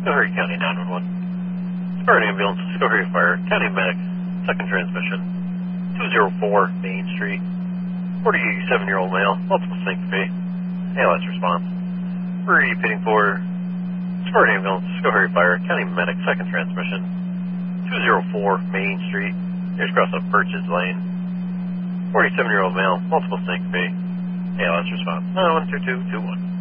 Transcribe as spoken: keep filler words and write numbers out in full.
Schoharie County nine one one. Spartan Ambulance, Schoharie Fire, County Medic, second transmission, two oh four Main Street, forty-seven-year-old male, multiple syncope, A L S response. Repeating for Spartan Ambulance, Schoharie Fire, County Medic, second transmission, two oh four Main Street, here's cross up Birches Lane, forty-seven-year-old male, multiple syncope, A L S response, uh, one two two two one.